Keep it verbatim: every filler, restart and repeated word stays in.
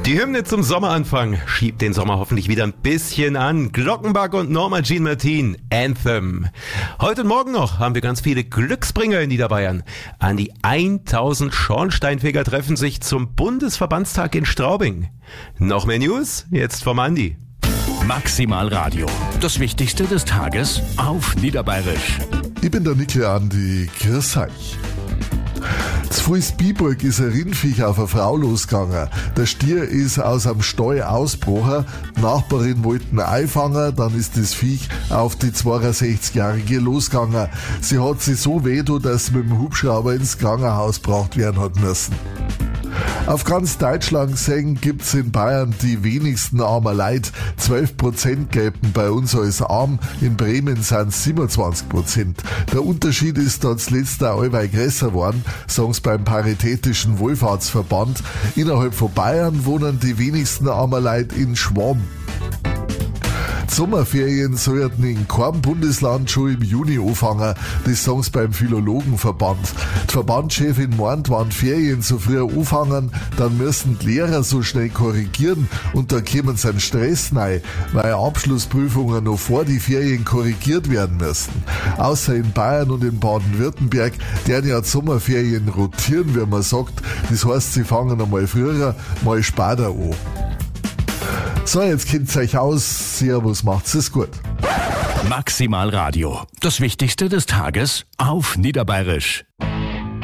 Die Hymne zum Sommeranfang schiebt den Sommer hoffentlich wieder ein bisschen an. Glockenbach und Norma Jean Martin, Anthem. Heute und morgen noch haben wir ganz viele Glücksbringer in Niederbayern. An die tausend Schornsteinfeger treffen sich zum Bundesverbandstag in Straubing. Noch mehr News, jetzt vom Andi. Maximal Radio. Das Wichtigste des Tages auf Niederbayerisch. Ich bin der Nickel Andi, grüß euch. Zu Fußbiburg ist ein Rindviech auf eine Frau losgegangen. Der Stier ist aus einem Stall ausgebrochen. Die Nachbarin wollte ihn einfangen, dann ist das Viech auf die zweiundsechzigjährige losgegangen. Sie hat sich so wehgetan, dass sie mit dem Hubschrauber ins Krankenhaus gebracht werden hat müssen. Auf ganz Deutschland gesehen gibt's in Bayern die wenigsten armer Leute. zwölf Prozent gelten bei uns als arm, in Bremen sind es siebenundzwanzig Prozent. Der Unterschied ist da zuletzt auch allweil größer geworden, sagen's beim Paritätischen Wohlfahrtsverband. Innerhalb von Bayern wohnen die wenigsten armer Leute in Schwaben. Die Sommerferien sollten in keinem Bundesland schon im Juni anfangen, das sagen sie beim Philologenverband. Die Verbandschefin meint, wenn die Ferien so früh anfangen, dann müssen die Lehrer so schnell korrigieren und da kommen sie einen Stress rein, weil Abschlussprüfungen noch vor die Ferien korrigiert werden müssen. Außer in Bayern und in Baden-Württemberg, deren ja die Sommerferien rotieren, wie man sagt. Das heißt, sie fangen einmal früher, mal später an. So, jetzt kennt's euch aus. Servus, macht's es gut. Maximal Radio. Das Wichtigste des Tages auf Niederbayerisch.